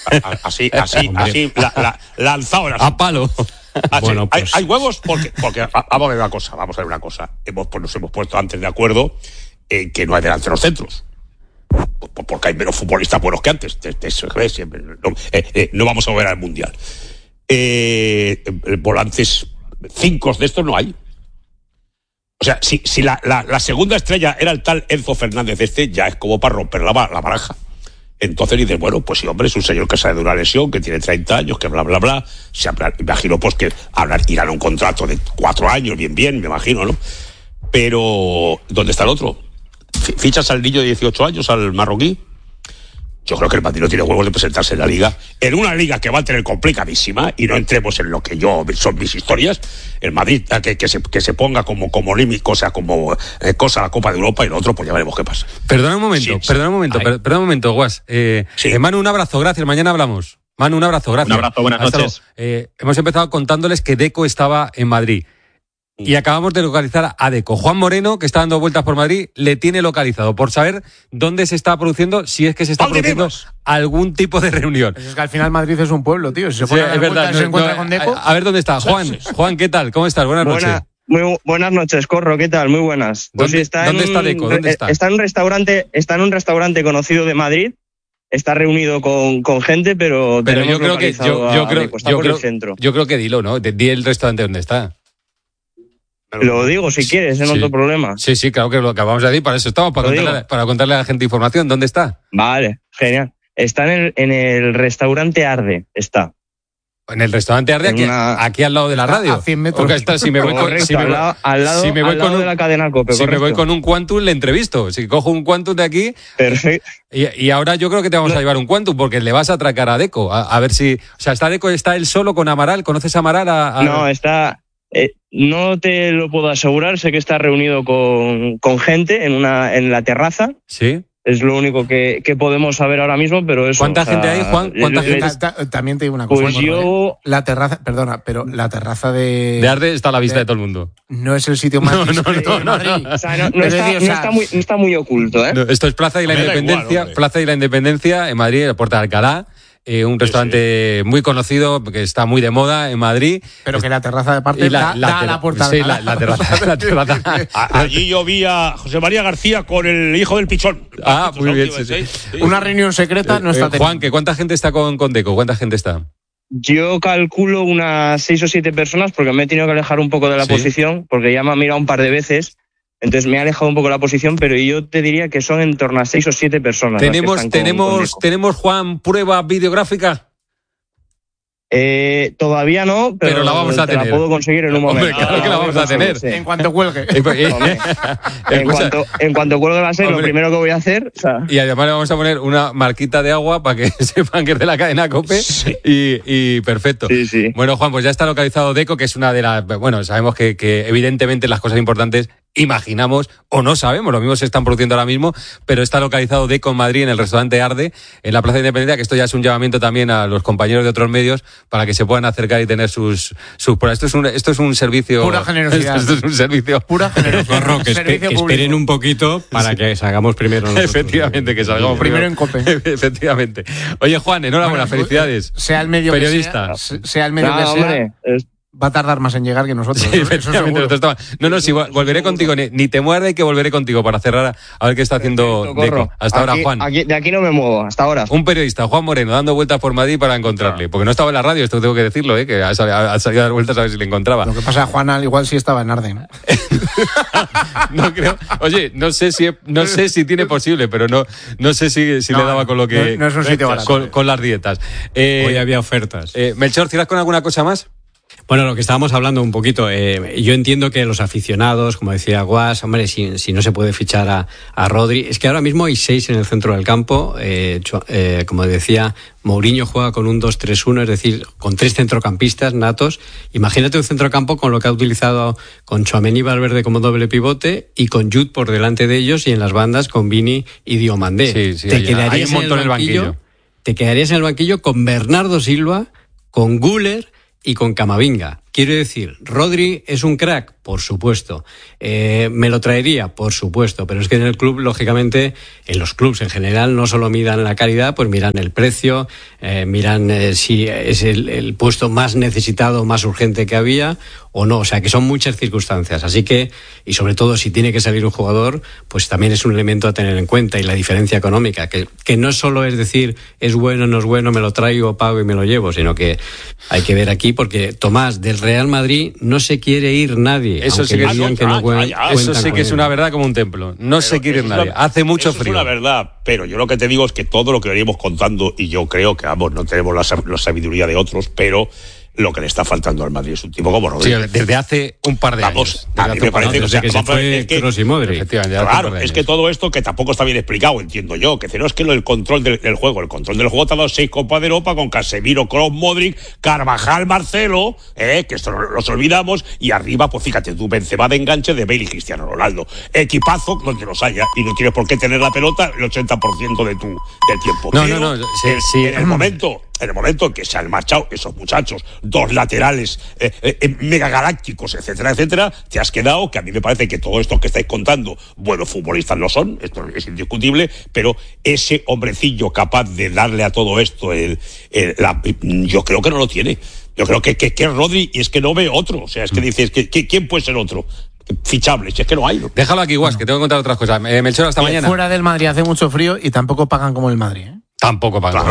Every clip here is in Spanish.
Así, lanzado. A palo. Bueno, pues... hay huevos porque vamos a ver una cosa. Nos hemos puesto antes de acuerdo en que no hay delanteros centros. Porque hay menos futbolistas buenos que antes. Eso es siempre. No vamos a volver al Mundial. Volantes 5 de estos no hay. O sea, si la segunda estrella era el tal Enzo Fernández, ya es como para romper la baraja. Entonces dices, bueno, pues sí, hombre, es un señor que sale de una lesión, que tiene 30 años, que bla, bla, bla. Imagino pues que irán a un contrato de 4 años, bien, me imagino, ¿no? Pero, ¿dónde está el otro? ¿Fichas al niño de 18 años, al marroquí? Yo creo que el Madrid no tiene huevos de presentarse en la Liga. En una Liga que va a tener complicadísima, y no entremos en lo que son mis historias, el Madrid que se ponga como límite, cosa la Copa de Europa, y lo otro pues ya veremos qué pasa. Perdona un momento, Guas. Manu, un abrazo, gracias, mañana hablamos. Manu, un abrazo, gracias. Un abrazo, buenas noches. Hemos empezado contándoles que Deco estaba en Madrid. Y acabamos de localizar a Deco. Juan Moreno, que está dando vueltas por Madrid, le tiene localizado por saber dónde se está produciendo, si es que se está produciendo algún tipo de reunión. Pues es que al final Madrid es un pueblo, tío. Si se pone es verdad. se encuentra con Deco. A ver dónde está. Juan, ¿qué tal? ¿Cómo estás? Buenas noches. Muy buenas noches, Corro. ¿Qué tal? Muy buenas. Pues ¿Dónde está Deco? ¿Dónde está? Está en un restaurante conocido de Madrid. Está reunido con gente, pero yo creo que está por el centro. Yo creo que dilo, ¿no? Di el restaurante donde está. Lo digo si quieres, no hay otro problema. Sí, claro que lo acabamos de decir, para eso estamos, para contarle a la gente información. ¿Dónde está? Vale, genial. Está en el restaurante Arde, está. En el restaurante Arde, aquí al lado de la radio. A 100 metros. Está, si me voy al lado de la cadena COPE, si me voy con un Quantum, le entrevisto. Si cojo un Quantum de aquí... Perfecto. Y ahora yo creo que te vamos a llevar un Quantum, porque le vas a atracar a Deco. A ver si... O sea, está él solo con Amaral. ¿Conoces a Amaral? No, está... no te lo puedo asegurar, sé que está reunido con gente en la terraza. Sí. Es lo único que podemos saber ahora mismo, pero eso... ¿Cuánta gente hay, Juan? ¿Cuánta gente? También te digo una cosa. Pues yo... La terraza, perdona, pero la terraza de Arde está a la vista de todo el mundo. No es el sitio más... No. O sea, no está muy oculto, ¿eh? No, esto es Plaza de la Independencia, igual, Plaza de la Independencia, en Madrid, el Puerta de Alcalá. Un restaurante muy conocido, que está muy de moda en Madrid. Pero que la terraza de parte da a la puerta. Sí, la terraza. Allí yo vi a José María García con el hijo del Pichón. Muy bien. Sí. Una reunión secreta no está Juan, ¿cuánta gente está con Deco? ¿Cuánta gente está? Yo calculo unas 6 o 7 personas, porque me he tenido que alejar un poco de la posición, porque ya me ha mirado un par de veces. Entonces me ha alejado un poco la posición, pero yo te diría que son en torno a 6 o 7 personas. ¿Tenemos, Juan, prueba videográfica? Todavía no, pero la vamos a tener. La puedo conseguir en un momento. Hombre, claro que la vamos a tener. Sí. En cuanto cuelgue. En cuanto cuelgue va a ser lo primero que voy a hacer. O sea. Y además le vamos a poner una marquita de agua para que sepan que es de la cadena COPE. Sí. Y perfecto. Sí. Bueno, Juan, pues ya está localizado Deco, que es una de las... Bueno, sabemos que evidentemente las cosas importantes imaginamos o no sabemos, lo mismo se están produciendo ahora mismo, pero está localizado Deco en Madrid, en el restaurante Arde, en la Plaza de Independencia, que esto ya es un llamamiento también a los compañeros de otros medios para que se puedan acercar y tener sus pruebas. Esto es un servicio... Pura generosidad. Esto es un servicio... Pura generosidad. Corro, que esperen un poquito para que salgamos primero nosotros. Efectivamente, que salgamos primero en COPE. Efectivamente. Oye, Juan, enhorabuena, felicidades. Sea el medio periodista. Sea el medio que sea... Hombre, va a tardar más en llegar que nosotros. Sí, efectivamente. No, sí, volveré contigo. Ni te muerde que volveré contigo para cerrar a ver qué está haciendo Deco. Hasta ahora, Juan. De aquí no me muevo, hasta ahora. Un periodista, Juan Moreno, dando vueltas por Madrid para encontrarle. Porque no estaba en la radio, esto tengo que decirlo, que ha salido a dar vueltas a ver si le encontraba. Lo que pasa, Juan, al igual sí estaba en Arden. No creo. Oye, no sé si tiene posible, pero no sé si le daba con lo que... No es un sitio barato. Con las dietas. Hoy había ofertas. Melchor, ¿cierras con alguna cosa más? Bueno, lo que estábamos hablando un poquito, yo entiendo que los aficionados, como decía Guas, hombre, si no se puede fichar a Rodri, es que ahora mismo hay 6 en el centro del campo, como decía, Mourinho juega con un 2-3-1, es decir, con 3 centrocampistas natos. Imagínate un centrocampo con lo que ha utilizado con Tchouaméni y Valverde como doble pivote y con Jude por delante de ellos y en las bandas con Vini y Diomandé. Sí, hay un montón en el banquillo. Te quedarías en el banquillo con Bernardo Silva, con Güler y con Camavinga. Quiero decir, ¿Rodri es un crack? Por supuesto. ¿Me lo traería? Por supuesto. Pero es que en el club, lógicamente, en los clubs en general, no solo miran la calidad, pues miran el precio, miran si es el puesto más necesitado, más urgente que había o no. O sea, que son muchas circunstancias. Así que, y sobre todo si tiene que salir un jugador, pues también es un elemento a tener en cuenta. Y la diferencia económica, que no solo es decir, es bueno, no es bueno, me lo traigo, pago y me lo llevo, sino que hay que ver aquí, porque Tomás, del Real Madrid no se quiere ir nadie. Eso sí que es una verdad como un templo. No se quiere ir nadie. Hace mucho frío. Es una verdad, pero yo lo que te digo es que todo lo que venimos contando, y yo creo que ambos no tenemos la sabiduría de otros, pero lo que le está faltando al Madrid es un tipo como Rodri. Sí, desde hace un par de años. A mí me parece que se fue Kroos y Modric. Claro, es que todo esto que tampoco está bien explicado, entiendo yo, que no es que el control del juego. El control del juego te ha dado 6 Copas de Europa con Casemiro, Kroos, Modric, Carvajal, Marcelo, que esto los olvidamos, y arriba, pues fíjate tú, Benzema de enganche de Bale y Cristiano Ronaldo. Equipazo donde los haya, y no tienes por qué tener la pelota el 80% del tiempo. En el momento en que se han marchado esos muchachos, 2 laterales megagalácticos, etcétera, etcétera, te has quedado, que a mí me parece que todo esto que estáis contando, buenos futbolistas lo son, esto es indiscutible, pero ese hombrecillo capaz de darle a todo esto, yo creo que no lo tiene. Yo creo que es Rodri, y es que no ve otro. O sea, es que dices, ¿quién puede ser otro? Fichable, si es que no hay. Déjalo aquí, Guas, que tengo que contar otras cosas. Melchor, hasta mañana. Fuera del Madrid hace mucho frío y tampoco pagan como el Madrid, ¿eh? Tampoco pagan.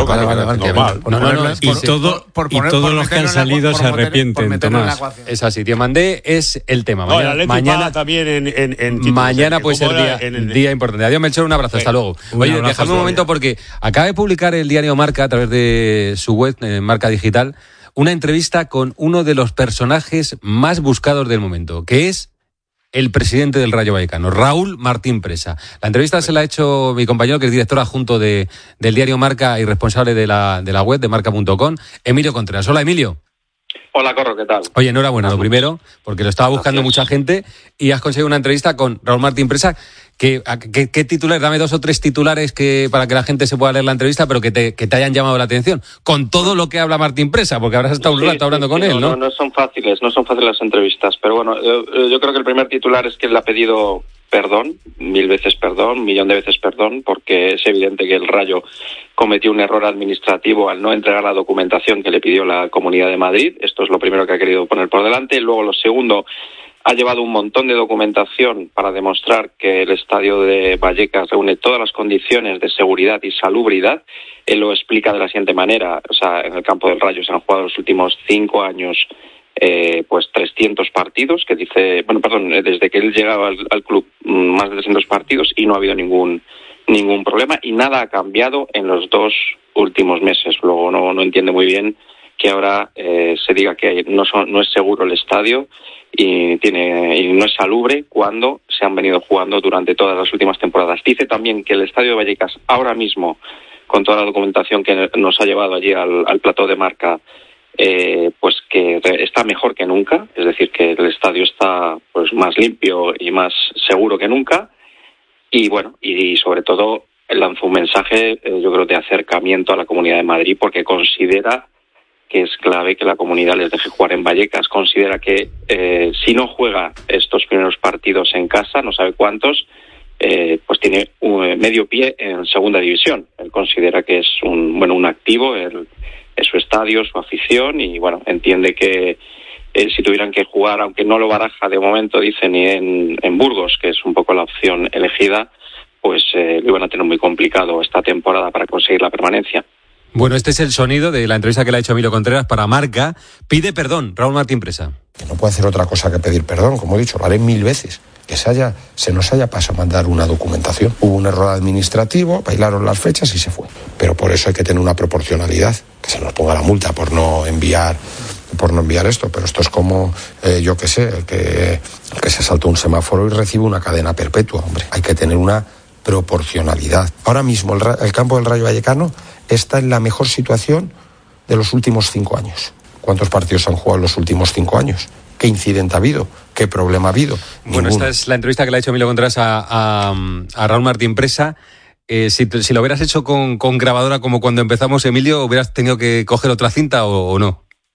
Normal. Y todos los que han salido se arrepienten, Tomás. Es así, te mandé, es el tema. Mañana también en mañana puede ser día importante. Adiós, Melchor, un abrazo, hasta luego. Oye, déjame un momento porque acaba de publicar el diario Marca a través de su web, Marca Digital, una entrevista con uno de los personajes más buscados del momento, que es el presidente del Rayo Vallecano, Raúl Martín Presa. La entrevista se la ha hecho mi compañero, que es director adjunto del diario Marca y responsable de la web de marca.com, Emilio Contreras. Hola, Emilio. Hola, Corro, ¿qué tal? Oye, enhorabuena, lo primero, porque lo estaba buscando mucha gente y has conseguido una entrevista con Raúl Martín Presa. ¿Qué titulares? Dame 2 o 3 titulares para que la gente se pueda leer la entrevista, pero que te hayan llamado la atención. Con todo lo que habla Martín Presa, porque habrás estado un rato hablando con él, ¿no? No son fáciles las entrevistas, pero bueno, yo creo que el primer titular es que él ha pedido perdón, 1000 veces perdón, 1.000.000 de veces perdón, porque es evidente que el Rayo cometió un error administrativo al no entregar la documentación que le pidió la Comunidad de Madrid. Esto es lo primero que ha querido poner por delante. Luego, lo segundo, ha llevado un montón de documentación para demostrar que el estadio de Vallecas reúne todas las condiciones de seguridad y salubridad. Él lo explica de la siguiente manera. O sea, en el campo del Rayo se han jugado los últimos 5 años pues 300 partidos, que dice, desde que él llegaba al club, más de 300 partidos, y no ha habido ningún problema, y nada ha cambiado en los 2 últimos meses. Luego no entiende muy bien que ahora se diga que no es seguro el estadio y no es salubre cuando se han venido jugando durante todas las últimas temporadas. Dice también que el estadio de Vallecas ahora mismo, con toda la documentación que nos ha llevado allí al plató de Marca, pues que está mejor que nunca, es decir, que el estadio está pues más limpio y más seguro que nunca, y bueno, y sobre todo lanzó un mensaje, yo creo, de acercamiento a la Comunidad de Madrid, porque considera que es clave que la comunidad les deje jugar en Vallecas. Considera que si no juega estos primeros partidos en casa, no sabe cuántos, pues tiene medio pie en segunda división. Él considera que es un activo, es su estadio, su afición, y bueno, entiende que si tuvieran que jugar, aunque no lo baraja de momento, dice, ni en Burgos, que es un poco la opción elegida, pues lo iban a tener muy complicado esta temporada para conseguir la permanencia. Bueno, este es el sonido de la entrevista que le ha hecho Emilio Contreras para Marca. Pide perdón, Raúl Martín Presa. Que no puede hacer otra cosa que pedir perdón, como he dicho, lo haré 1000 veces. Que se nos haya pasado a mandar una documentación. Hubo un error administrativo, bailaron las fechas y se fue. Pero por eso hay que tener una proporcionalidad, que se nos ponga la multa por no enviar esto. Pero esto es como, yo qué sé, el que se saltó un semáforo y recibe una cadena perpetua, hombre. Hay que tener una proporcionalidad. Ahora mismo el campo del Rayo Vallecano está en la mejor situación de los últimos 5 años. ¿Cuántos partidos han jugado en los últimos 5 años? ¿Qué incidente ha habido? ¿Qué problema ha habido? Bueno, esta es la entrevista que le ha hecho Emilio Contreras a Raúl Martín Presa. Si lo hubieras hecho con grabadora como cuando empezamos, Emilio, ¿hubieras tenido que coger otra cinta o no?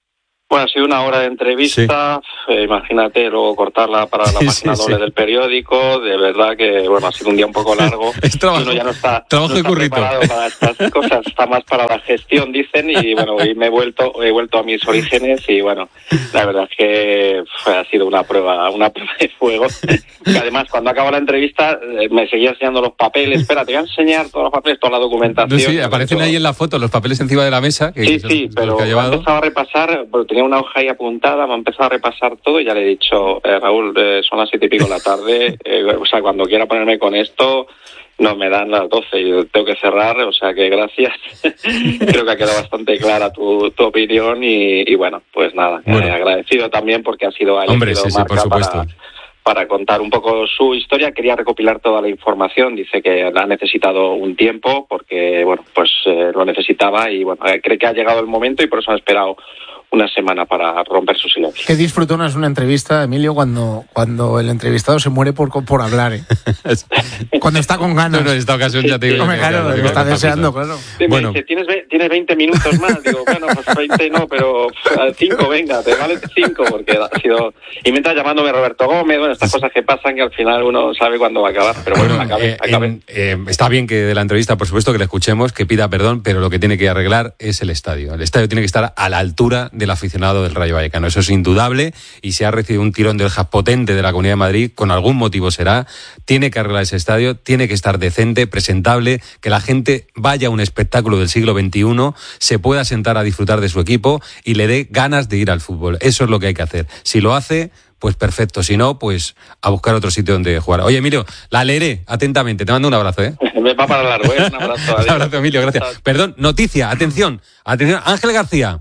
Bueno, ha sido una hora de entrevista, sí. Imagínate, luego cortarla para la página doble del periódico, de verdad que, bueno, ha sido un día un poco largo. Es trabajo, uno ya no está currito. Preparado para estas cosas, está más para la gestión, dicen, y bueno, hoy he vuelto a mis orígenes y bueno, la verdad es que ha sido una prueba de fuego. Que además, cuando acabó la entrevista, me seguía enseñando los papeles. Espera, te voy a enseñar todos los papeles, toda la documentación. Sí, aparecen ahí en la foto los papeles encima de la mesa. Que sí, pero he empezado a repasar, tenía una hoja ahí apuntada, me ha empezado a repasar todo y ya le he dicho, Raúl, son las 7:30 de la tarde, o sea, cuando quiera ponerme con esto, no me dan las 12 y tengo que cerrar, o sea que gracias. Creo que ha quedado bastante clara tu opinión y bueno, pues nada, agradecido también porque ha sido por supuesto. Para contar un poco su historia. Quería recopilar toda la información, dice que ha necesitado un tiempo porque, bueno, pues lo necesitaba y bueno, cree que ha llegado el momento y por eso ha esperado una semana para romper su silencio. Qué disfrutona es una entrevista, Emilio, cuando el entrevistado se muere por hablar, ¿eh? Cuando está con ganas. No, en esta ocasión ya te digo. Claro, lo está deseando, claro. Bueno. Me dice, ¿tienes 20 minutos más? Digo, bueno, pues 20 no, pero 5, venga, te vale 5, porque ha sido... Y mientras llamándome Roberto Gómez, bueno, estas cosas que pasan que al final uno sabe cuándo va a acabar, pero bueno, acabé. Está bien que de la entrevista, por supuesto, que le escuchemos, que pida perdón, pero lo que tiene que arreglar es el estadio. El estadio tiene que estar a la altura del aficionado del Rayo Vallecano. Eso es indudable y se ha recibido un tirón de orejas potente de la Comunidad de Madrid, con algún motivo será. Tiene que arreglar ese estadio, tiene que estar decente, presentable, que la gente vaya a un espectáculo del siglo XXI, se pueda sentar a disfrutar de su equipo y le dé ganas de ir al fútbol. Eso es lo que hay que hacer. Si lo hace, pues perfecto. Si no, pues a buscar otro sitio donde jugar. Oye, Emilio, la leeré atentamente. Te mando un abrazo, ¿eh? Me va para largo, ¿eh? Un abrazo. Un abrazo, Emilio, gracias. Perdón, noticia, atención. Ángel García.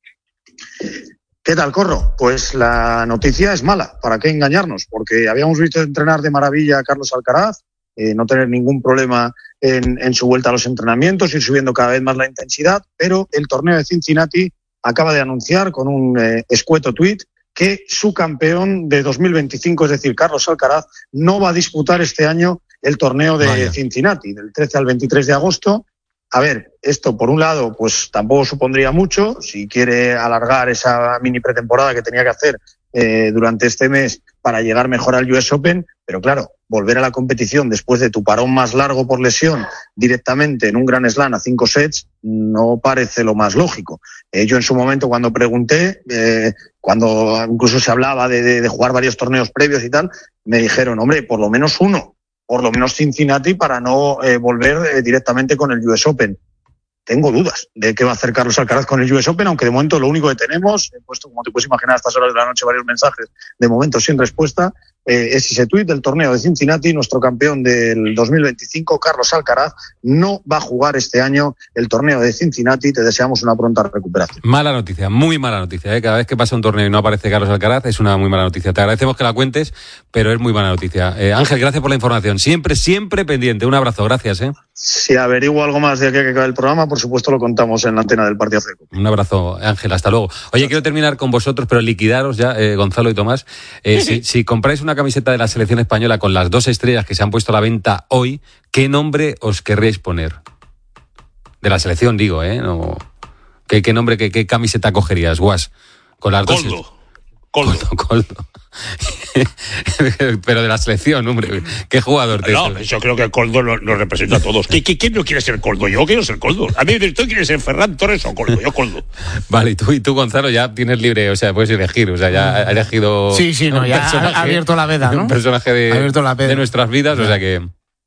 ¿Qué tal, Corro? Pues la noticia es mala, ¿para qué engañarnos? Porque habíamos visto entrenar de maravilla a Carlos Alcaraz, no tener ningún problema en su vuelta a los entrenamientos, ir subiendo cada vez más la intensidad, pero el torneo de Cincinnati acaba de anunciar con un escueto tuit que su campeón de 2025, es decir, Carlos Alcaraz, no va a disputar este año el torneo de Cincinnati, del 13 al 23 de agosto. A ver, esto por un lado pues tampoco supondría mucho, si quiere alargar esa mini pretemporada que tenía que hacer durante este mes para llegar mejor al US Open, pero claro, volver a la competición después de tu parón más largo por lesión directamente en un Grand Slam a 5 sets no parece lo más lógico. Yo en su momento cuando pregunté, cuando incluso se hablaba de jugar varios torneos previos y tal, me dijeron, hombre, por lo menos uno, por lo menos Cincinnati para no volver directamente con el US Open. Tengo dudas de qué va a hacer Carlos Alcaraz con el US Open, aunque de momento lo único que tenemos, he puesto, como te puedes imaginar, a estas horas de la noche varios mensajes, de momento sin respuesta, es ese tuit del torneo de Cincinnati. Nuestro campeón del 2025, Carlos Alcaraz, no va a jugar este año el torneo de Cincinnati. Te deseamos una pronta recuperación. Mala noticia, muy mala noticia, ¿eh? Cada vez que pasa un torneo y no aparece Carlos Alcaraz es una muy mala noticia. Te agradecemos que la cuentes, pero es muy mala noticia. Ángel, gracias por la información. Siempre pendiente. Un abrazo, gracias. Si averiguo algo más de aquí a que acabe el programa, por supuesto lo contamos en la antena del Partido Ceco. Un abrazo, Ángel, hasta luego. Oye, quiero terminar con vosotros, pero liquidaros ya, Gonzalo y Tomás. Si compráis una camiseta de la selección española con las 2 estrellas que se han puesto a la venta hoy, ¿qué nombre os querréis poner? De la selección, digo, No, ¿qué nombre, qué camiseta cogerías, Guas? Con las Coldo. Pero de la selección, hombre, ¿qué jugador te No, yo creo que Coldo nos representa a todos. ¿Quién no quiere ser Coldo? Yo quiero ser Coldo. A mí ¿tú quieres ser Ferran Torres o Coldo? Yo Coldo. Vale, y tú, Gonzalo, ya tienes libre, o sea, puedes elegir, o sea, ya ha elegido... Sí, no, ya ha abierto la veda, ¿no? Un personaje de nuestras vidas, o sea que...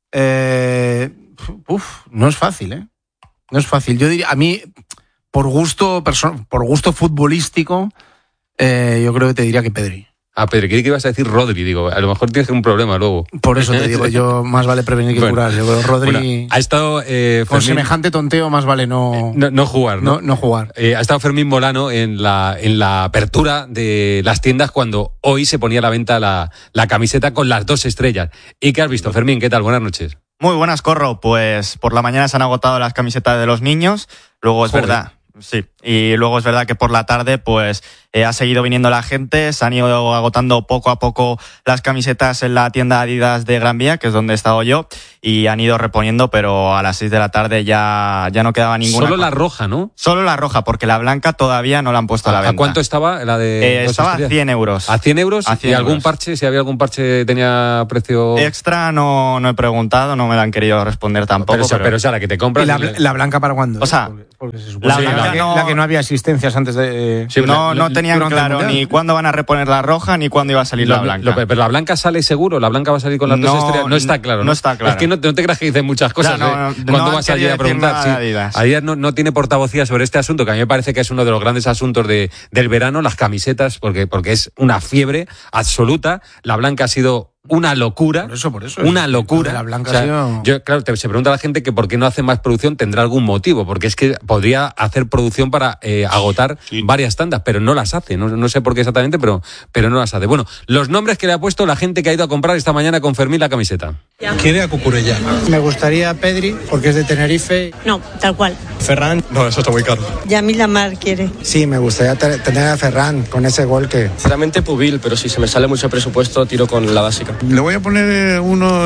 No es fácil, ¿eh? No es fácil. Yo diría, a mí, por gusto futbolístico, yo creo que te diría que Pedri. Pedri, creí que ibas a decir Rodri, digo, a lo mejor tienes un problema luego. Por eso te digo, yo más vale prevenir que curar. Yo creo Rodri, ha estado con semejante tonteo más vale no jugar, ¿no? No jugar. Ha estado Fermín Molano en la apertura de las tiendas cuando hoy se ponía a la venta la camiseta con las 2 estrellas. ¿Y qué has visto, Fermín? ¿Qué tal? Buenas noches. Muy buenas, Corro. Pues por la mañana se han agotado las camisetas de los niños, luego es verdad... Sí, y luego es verdad que por la tarde pues ha seguido viniendo la gente, se han ido agotando poco a poco las camisetas en la tienda Adidas de Gran Vía, que es donde he estado yo, y han ido reponiendo, pero a las 6 de la tarde ya no quedaba ninguna. Solo la roja, ¿no? Solo la roja, porque la blanca todavía no la han puesto a la venta. ¿A cuánto estaba la de estaba a 100 euros. ¿A 100 euros? A 100 ¿Y algún euros. parche? Si había algún parche, tenía precio... Extra no he preguntado, no me la han querido responder tampoco. Pero esa, la que te compras... ¿Y la blanca para cuándo? O sea, porque se supone la blanca la que no había asistencias antes de... Sí, no tenían durante claro el Mundial. ni cuándo van a reponer la roja ni cuándo iba a salir la blanca. Pero la blanca sale seguro, la blanca va a salir con las dos estrellas. No está claro, ¿no? No está claro. Es que no te creas que dicen muchas cosas. No, ¿Cuándo no vas allí a han querido decir preguntar? nada Sí. de Adidas. Adidas no tiene portavocía sobre este asunto, que a mí me parece que es uno de los grandes asuntos del verano, las camisetas, porque es una fiebre absoluta. La blanca ha sido una locura. Por eso. Una locura. La blanca O sea, ha sido... se pregunta a la gente que por qué no hace más producción, tendrá algún motivo, porque es que podría hacer producción para agotar varias tandas, pero no las hace. No sé por qué exactamente, pero no las hace. Bueno, los nombres que le ha puesto la gente que ha ido a comprar esta mañana con Fermín la camiseta. ¿Quiere a Cucurella? Me gustaría Pedri, porque es de Tenerife. No, tal cual. Ferran, no, eso está muy caro. Yamil Lamar quiere. Sí, me gustaría tener a Ferran con ese gol que... Sinceramente Pubil, pero si se me sale mucho presupuesto, tiro con la básica. Le voy a poner uno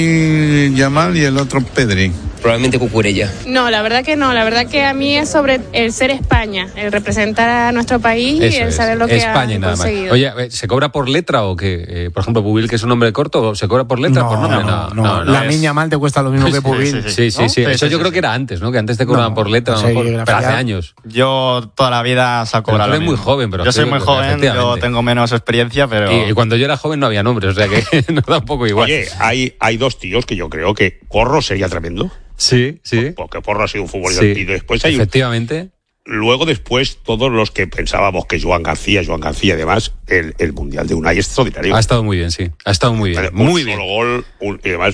Yamil Yamal y el otro Pedri. Probablemente Cucurella. No, la verdad que no. La verdad que a mí es sobre el ser España, el representar a nuestro país y el saber lo que España, ha nada conseguido. Más. Oye, ¿se cobra por letra o qué? Por ejemplo, Pubil, que es un nombre corto, ¿se cobra por letra o por nombre? No. La niña mal te cuesta lo mismo que Pubil. Sí. Eso yo creo que era antes, ¿no? Que antes te cobraban por letra, pero hace años. Yo toda la vida saco la. Tú eres muy joven, pero yo soy muy joven, yo tengo menos experiencia, pero. Y cuando yo era joven no había nombres, o sea que nos da un poco igual. Oye, hay dos tíos que yo creo que Porro sería tremendo. Sí. Porque Porro ha sido un futbolista. Y después hay efectivamente. Luego después todos los que pensábamos que Joan García y demás, el Mundial de Unai es extraordinario. Ha estado muy bien, sí. Ha estado muy bien. Muy bien. Solo gol, y además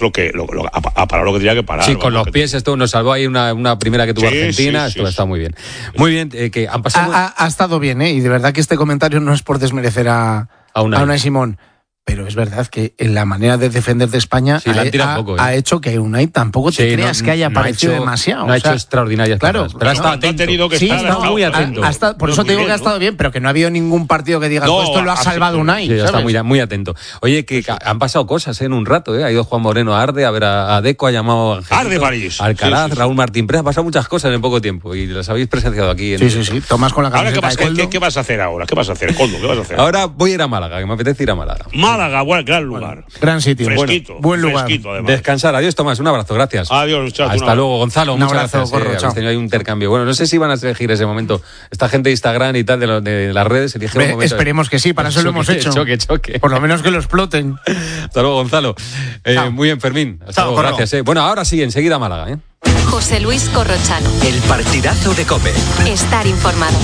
ha parado lo que tenía que parar. Sí, con los pies esto nos salvó ahí una primera que tuvo Argentina. Esto ha estado muy bien. Muy bien, que han pasado... Ha estado bien, y de verdad que este comentario no es por desmerecer a Unai Simón. Pero es verdad que en la manera de defender de España ha hecho que Unai tampoco te creas que haya aparecido demasiado. No ha hecho extraordinarias cosas. Pero ha estado atento. Ha estado muy atento. Por eso te digo que ha estado bien, pero que no ha habido ningún partido que diga esto lo ha salvado Unai. Sí, está muy atento. Oye, que han pasado cosas en un rato. Ha ido Juan Moreno a Arde a ver a Deco, ha llamado a Arde París, Alcaraz, Raúl Martín Pérez. Ha pasado muchas cosas en poco tiempo y las habéis presenciado aquí. Sí. Tomás con la camiseta de Coldo. ¿Qué vas a hacer ahora? ¿Qué vas a hacer, Coldo? ¿Qué vas a hacer? Ahora voy a ir a Málaga, que me apetece ir a Málaga. Málaga, gran lugar. Gran sitio. Fresquito. Buen lugar. Descansar. Adiós, Tomás. Un abrazo. Gracias. Adiós, muchachos. Hasta luego, Gonzalo. Un muchas abrazo, gracias. Habéis tenido ahí un intercambio. Bueno, no sé si van a elegir ese momento. Esta gente de Instagram y tal, de las redes, elige un momento. Esperemos que sí, para eso lo hemos hecho. Choque. Por lo menos que lo exploten. Hasta luego, Gonzalo. Muy bien, Fermín. Hasta luego, gracias. Bueno, ahora sí, enseguida Málaga. José Luis Corrochano. El partidazo de COPE. Estar informado.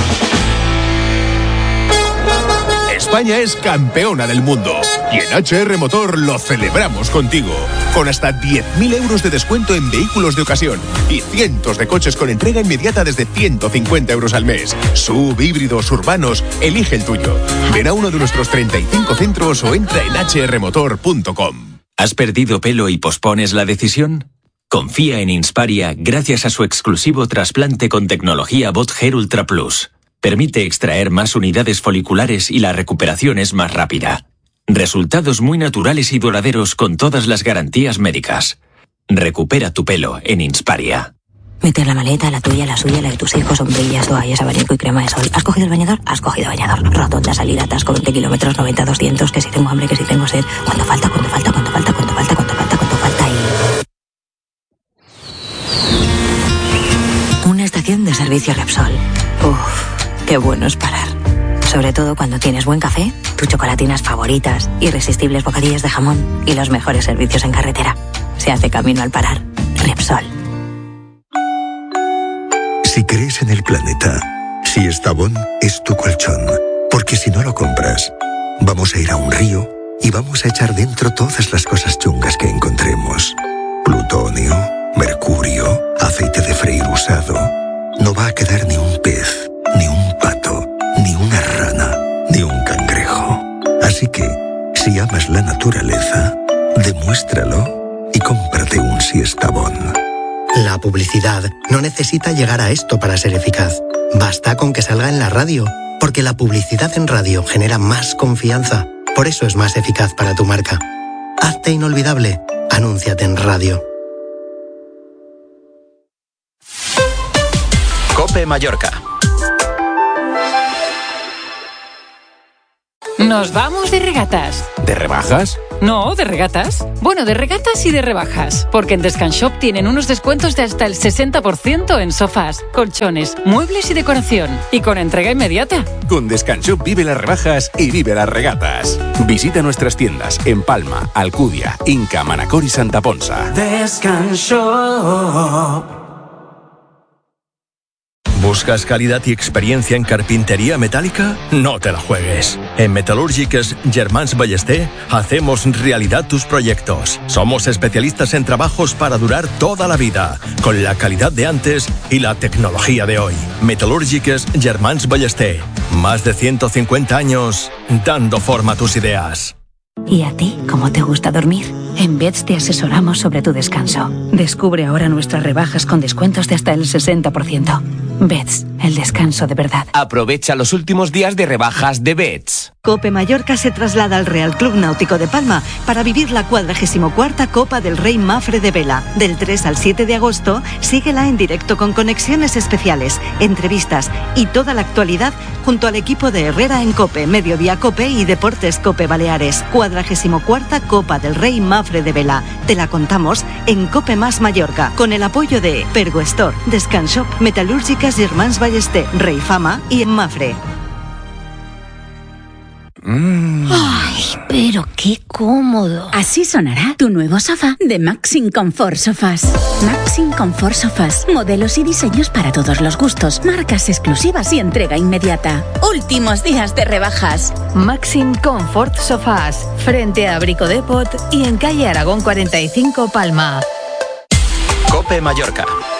España es campeona del mundo y en HR Motor lo celebramos contigo. Con hasta 10.000 euros de descuento en vehículos de ocasión y cientos de coches con entrega inmediata desde 150 euros al mes. SUV, híbridos, urbanos, elige el tuyo. Ven a uno de nuestros 35 centros o entra en hrmotor.com. ¿Has perdido pelo y pospones la decisión? Confía en Insparia gracias a su exclusivo trasplante con tecnología Bot Hair Ultra Plus. Permite extraer más unidades foliculares y la recuperación es más rápida. Resultados muy naturales y duraderos con todas las garantías médicas. Recupera tu pelo en Insparia. Meter la maleta, la tuya, la suya, la de tus hijos, sombrillas, toallas, abanico y crema de sol. ¿Has cogido el bañador? Has cogido bañador. Rotonda, salida, atasco, 20 kilómetros, 90, 200, que si tengo hambre, que si tengo sed. ¿Cuánto falta y... Una estación de servicio Repsol. Qué bueno es parar. Sobre todo cuando tienes buen café, tus chocolatinas favoritas, irresistibles bocadillas de jamón y los mejores servicios en carretera. Se hace camino al parar. Repsol. Si crees en el planeta, Siestabón es tu colchón. Porque si no lo compras, vamos a ir a un río y vamos a echar dentro todas las cosas chungas que encontremos. Plutonio, mercurio, aceite de freír usado. No va a quedar ni un pez, ni un pato, ni una rana, ni un cangrejo. Así que, si amas la naturaleza, demuéstralo y cómprate un Siestabón. La publicidad no necesita llegar a esto para ser eficaz. Basta con que salga en la radio, porque Porque la publicidad en radio genera más confianza. Por eso es más eficaz para tu marca. Hazte inolvidable. Anúnciate en radio. COPE Mallorca. Nos vamos de regatas. ¿De rebajas? No, de regatas. Bueno, de regatas y de rebajas. Porque en Descanshop tienen unos descuentos de hasta el 60% en sofás, colchones, muebles y decoración. Y con entrega inmediata. Con Descanshop vive las rebajas y vive las regatas. Visita nuestras tiendas en Palma, Alcudia, Inca, Manacor y Santa Ponsa. Descanshop. ¿Buscas calidad y experiencia en carpintería metálica? No te la juegues. En Metal·lúrgiques Germans Ballester hacemos realidad tus proyectos. Somos especialistas en trabajos para durar toda la vida, con la calidad de antes y la tecnología de hoy. Metal·lúrgiques Germans Ballester. Más de 150 años dando forma a tus ideas. ¿Y a ti, cómo te gusta dormir? En Beds te asesoramos sobre tu descanso. Descubre ahora nuestras rebajas con descuentos de hasta el 60%. Beds, el descanso de verdad. Aprovecha los últimos días de rebajas de Beds. COPE Mallorca se traslada al Real Club Náutico de Palma para vivir la 44ª Copa del Rey Mafre de Vela. Del 3 al 7 de agosto, síguela en directo con conexiones especiales, entrevistas y toda la actualidad junto al equipo de Herrera en COPE, Mediodía COPE y Deportes COPE Baleares. 44ª Copa del Rey Mafre de Vela. Te la contamos en COPE Más Mallorca, con el apoyo de Pergo Store, Descanshop, Metal·lúrgiques Germans Ballester, Rey Fama y Mafre. ¡Ay, pero qué cómodo! Así sonará tu nuevo sofá de Maxim Comfort Sofás. Maxim Comfort Sofás. Modelos y diseños para todos los gustos. Marcas exclusivas y entrega inmediata. Últimos días de rebajas. Maxim Comfort Sofás. Frente a Brico Depot y en calle Aragón 45, Palma. COPE Mallorca.